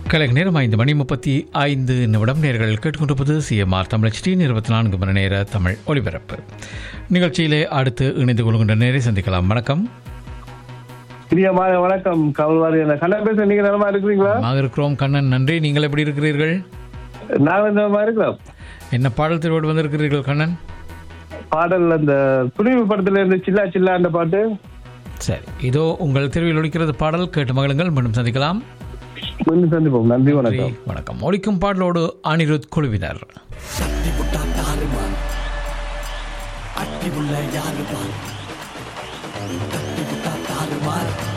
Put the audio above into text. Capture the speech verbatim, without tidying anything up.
கலைஞர் நேரம் ஐந்து மணி முப்பத்தி ஐந்து நிமிடம் நேர்கள் கேட்டுக்கொண்டிருப்பது சிஎம்ஆர் தமிழ் இருபத்தி நான்கு மணி நேர தமிழ் ஒலிபரப்பு நிகழ்ச்சியிலே அடுத்து இணைந்து கொள்கின்ற நேரை சந்திக்கலாம். வணக்கம். பிரியமான வணக்கம். கவல்வாரி கண்ணன் பேச நீங்க நலமா இருக்கிறீங்களா? நாங்கள் இருக்கிறோம் கண்ணன், நன்றி. நீங்கள் எப்படி இருக்கிறீர்கள்? நாங்கள் நலமா இருக்கிறோம். என்ன பாடல் திருவோடு வந்திருக்கிறீர்கள் கண்ணன்? பாடல் அந்த துணிவு படத்துல இருந்து சில்லா சில்லா அந்த பாட்டு. சரி, இதோ உங்கள் தெருவில் ஒலிக்கிறது பாடல், கேட்டு மகளுங்கள். மீண்டும் சந்திக்கலாம். மீண்டும் சந்திப்போம். நன்றி, வணக்கம். வணக்கம். ஒலிக்கும் பாடலோடு அனிருத் குழுவினர். அட்டி உள்ள யாரு பார், தட்டி விட்டா தாறு மாறு.